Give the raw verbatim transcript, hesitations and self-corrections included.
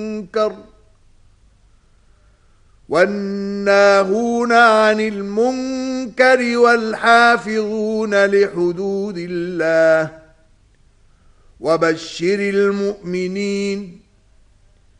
المنكر والناهون عن المنكر والحافظون لحدود الله وبشر المؤمنين